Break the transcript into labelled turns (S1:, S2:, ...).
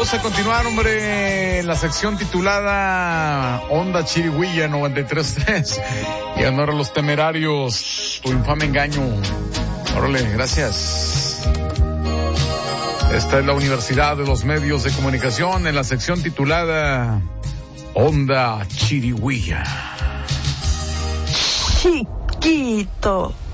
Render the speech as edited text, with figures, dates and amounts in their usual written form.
S1: Vamos a continuar, hombre, en la sección titulada Onda Chirigüilla 93.3 y honor a los temerarios, tu infame engaño. Órale, gracias. Esta es la Universidad de los Medios de Comunicación en la sección titulada Onda Chirigüilla.
S2: Chiquito.